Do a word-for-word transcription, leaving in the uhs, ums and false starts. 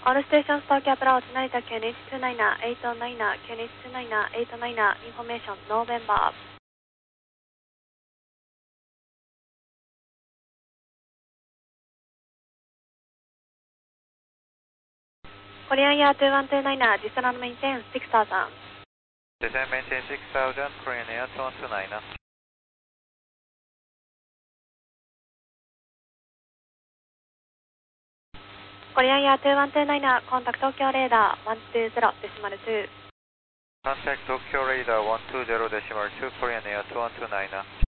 All stations Tokyo approach Narita Kenichi two nine eight nine Kenichi two nine eight nine information November. Korean Air two one two nine, descend and maintain six thousand. Descend and maintain six thousand, Korean Air two one two nine. Korean Air two one two nine, contact Tokyo radar one two zero decimal two. Contact Tokyo radar one two zero decimal two, Korean Air two one two nine.